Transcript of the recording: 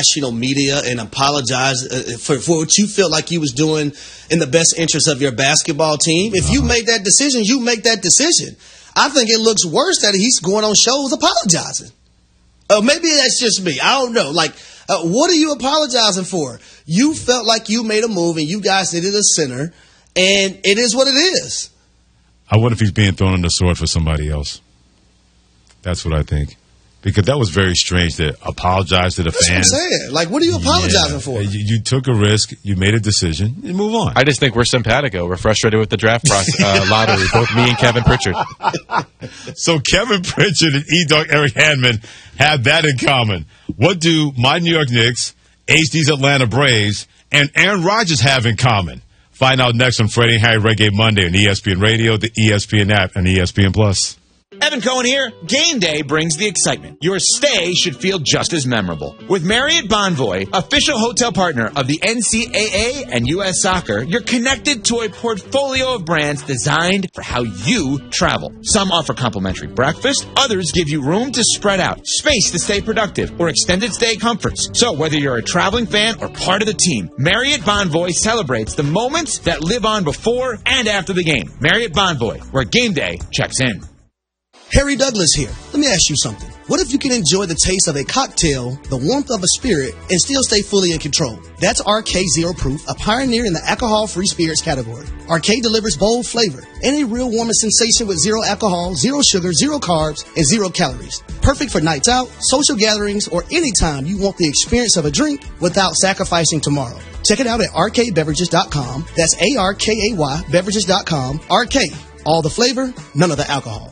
national media and apologize for what you felt like you was doing in the best interest of your basketball team. If you make that decision, you make that decision. I think it looks worse that he's going on shows apologizing. Maybe that's just me. I don't know. Like, what are you apologizing for? You felt like you made a move and you guys needed a center, and it is what it is. I wonder if he's being thrown on the sword for somebody else. That's what I think. Because that was very strange to apologize to the fans. That's what I'm saying. Like, what are you apologizing for? You took a risk. You made a decision. You move on. I just think we're simpatico. We're frustrated with the draft lottery, both me and Kevin Pritchard. So Kevin Pritchard and E-Dog Eric Handman have that in common. What do my New York Knicks, HD's Atlanta Braves, and Aaron Rodgers have in common? Find out next on Freddie and Harry Reggae Monday on ESPN Radio, the ESPN app, and ESPN Plus. Evan Cohen here. Game day brings the excitement. Your stay should feel just as memorable. With Marriott Bonvoy, official hotel partner of the NCAA and U.S. Soccer, you're connected to a portfolio of brands designed for how you travel. Some offer complimentary breakfast. Others give you room to spread out, space to stay productive, or extended stay comforts. So whether you're a traveling fan or part of the team, Marriott Bonvoy celebrates the moments that live on before and after the game. Marriott Bonvoy, where game day checks in. Harry Douglas here. Let me ask you something. What if you can enjoy the taste of a cocktail, the warmth of a spirit, and still stay fully in control? That's RK Zero Proof, a pioneer in the alcohol-free spirits category. RK delivers bold flavor and a real warming sensation with zero alcohol, zero sugar, zero carbs, and zero calories. Perfect for nights out, social gatherings, or any time you want the experience of a drink without sacrificing tomorrow. Check it out at rkbeverages.com. That's ARKAY beverages.com. RK. All the flavor, none of the alcohol.